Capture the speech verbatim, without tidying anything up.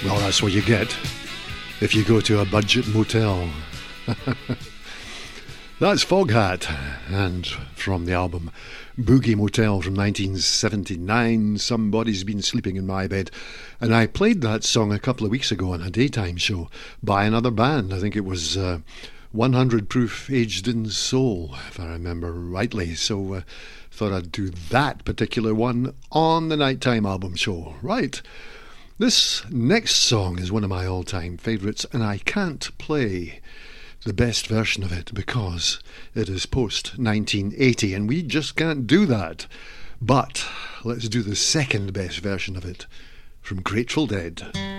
Well, that's what you get if you go to a budget motel. That's Foghat, and from the album Boogie Motel from nineteen seventy-nine, Somebody's Been Sleeping in My Bed. And I played that song a couple of weeks ago on a daytime show by another band. I think it was uh, one hundred Proof Aged in Soul, if I remember rightly. So uh, thought I'd do that particular one on the nighttime album show. Right. This next song is one of my all-time favourites, and I can't play the best version of it because it is post nineteen eighty, and we just can't do that. But let's do the second best version of it from Grateful Dead.